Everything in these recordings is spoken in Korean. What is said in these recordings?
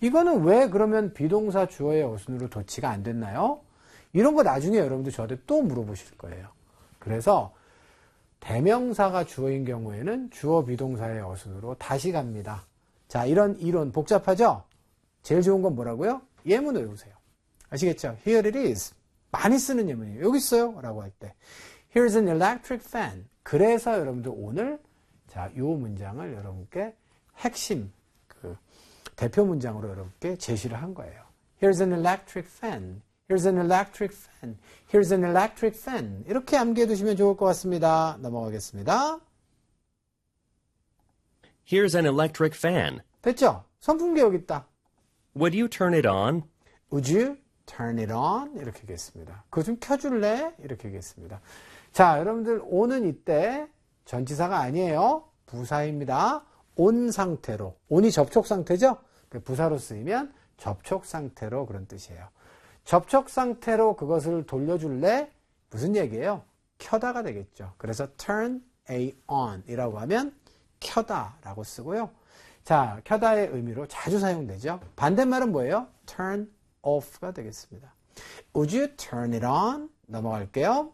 이거는 왜 그러면 비동사 주어의 어순으로 도치가 안 됐나요? 이런 거 나중에 여러분들 저한테 또 물어보실 거예요. 그래서 대명사가 주어인 경우에는 주어 비동사의 어순으로 다시 갑니다. 자, 이런 이론 복잡하죠? 제일 좋은 건 뭐라고요? 예문 외우세요. 아시겠죠? Here it is. 많이 쓰는 예문이에요. 여기 있어요. 라고 할 때. Here's an electric fan. 그래서 여러분들 오늘 자, 요 문장을 여러분께 핵심 대표 문장으로 여러분께 제시를 한 거예요. Here's an electric fan. Here's an electric fan. Here's an electric fan. 이렇게 암기해 두시면 좋을 것 같습니다. 넘어가겠습니다. Here's an electric fan. 됐죠? 선풍기 여기 있다. Would you turn it on? Would you turn it on? 이렇게 하겠습니다. 그거 좀 켜줄래? 이렇게 하겠습니다. 자, 여러분들 오는 이때 전치사가 아니에요. 부사입니다. 온 상태로. 온이 접촉 상태죠? 부사로 쓰이면 접촉 상태로 그런 뜻이에요. 접촉 상태로 그것을 돌려줄래? 무슨 얘기예요? 켜다가 되겠죠. 그래서 turn a on 이라고 하면 켜다 라고 쓰고요. 자, 켜다의 의미로 자주 사용되죠. 반대말은 뭐예요? turn off가 되겠습니다. Would you turn it on? 넘어갈게요.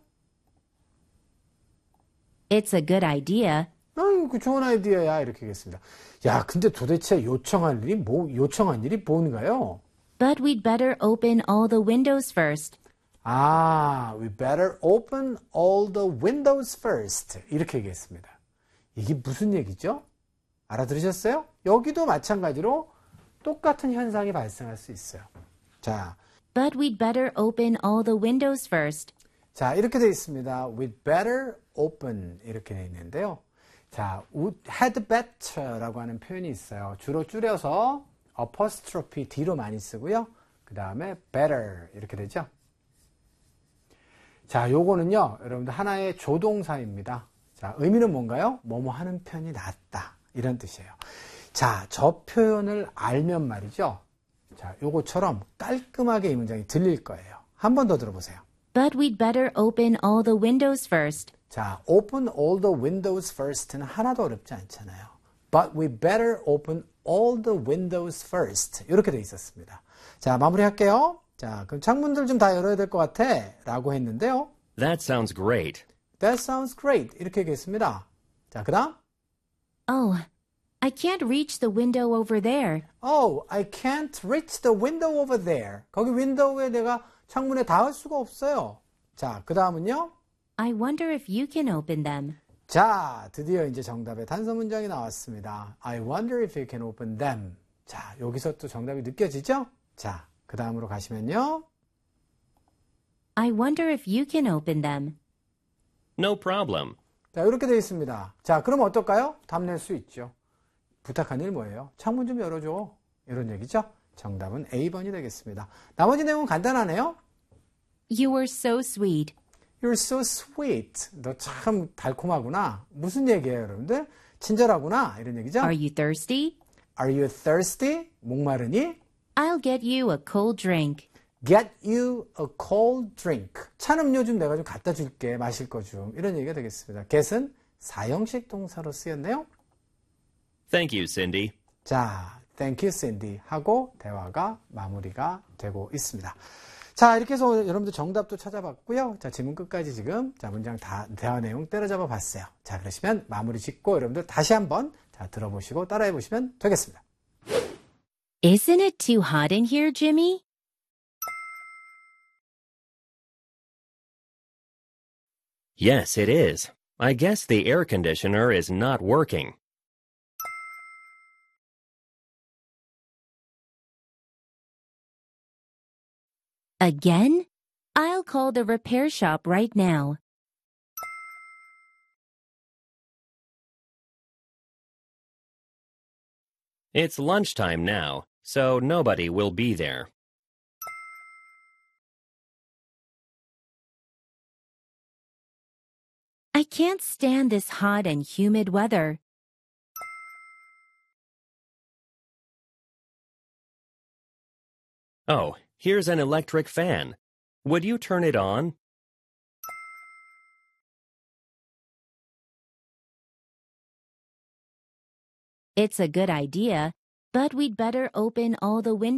It's a good idea. 그 좋은 아이디어야 이렇게 하겠습니다. 야, 근데 도대체 요청한 일이 뭔가요? But we'd better open all the windows first. We better open all the windows first. 이렇게 얘기했습니다. 이게 무슨 얘기죠? 알아들으셨어요? 여기도 마찬가지로 똑같은 현상이 발생할 수 있어요. 자, But we'd better open all the windows first. 자, 이렇게 되어 있습니다. We'd better open 이렇게 되어 있는데요. 자, had better라고 하는 표현이 있어요. 주로 줄여서 apostrophe D로 많이 쓰고요. 그 다음에 better 이렇게 되죠. 자, 요거는요, 여러분들 하나의 조동사입니다. 자, 의미는 뭔가요? 뭐뭐 하는 편이 낫다. 이런 뜻이에요. 자, 저 표현을 알면 말이죠. 자, 요거처럼 깔끔하게 이 문장이 들릴 거예요. 한 번 더 들어보세요. But we'd better open all the windows first. 자, open all the windows first는 하나도 어렵지 않잖아요. But we better open all the windows first. 이렇게 돼 있었습니다. 자, 마무리할게요. 자, 그럼 창문들 좀 다 열어야 될 것 같아. 라고 했는데요. That sounds great. That sounds great. 이렇게 얘기했습니다. 자, 그 다음. Oh, I can't reach the window over there. Oh, I can't reach the window over there. 거기 윈도우에 내가 창문에 닿을 수가 없어요. 자, 그 다음은요. I wonder if you can open them. 자, 드디어 이제 정답의 단서 문장이 나왔습니다. I wonder if you can open them. 자, 여기서 또 정답이 느껴지죠? 자, 그 다음으로 가시면요. I wonder if you can open them. No problem. 자, 이렇게 되어 있습니다. 자, 그럼 어떨까요? 답 낼 수 있죠. 부탁한 일 뭐예요? 창문 좀 열어줘. 이런 얘기죠? 정답은 A번이 되겠습니다. 나머지 내용은 간단하네요. You were so sweet. You're so sweet. 너 참 달콤하구나. 무슨 얘기예요, 여러분들? 친절하구나. 이런 얘기죠? Are you thirsty? Are you thirsty? 목마르니? I'll get you a cold drink. Get you a cold drink. 찬 음료 좀 내가 좀 갖다 줄게. 마실 거 좀. 이런 얘기가 되겠습니다. get은 사형식 동사로 쓰였네요. Thank you, Cindy. 자, thank you, Cindy 하고 대화가 마무리가 되고 있습니다. 자, 이렇게 해서 여러분들 정답도 찾아봤고요. 자, 지문 끝까지 지금 자, 문장 다 대화 내용 때려잡아 봤어요. 자, 그러시면 마무리 짓고 여러분들 다시 한번 자, 들어보시고 따라해 보시면 되겠습니다. Isn't it too hot in here, Jimmy? Yes, it is. I guess the air conditioner is not working. Again? I'll call the repair shop right now. It's lunchtime now, so nobody will be there. I can't stand this hot and humid weather. Oh, here's an electric fan. Would you turn it on? It's a good idea. But we'd better open all the windows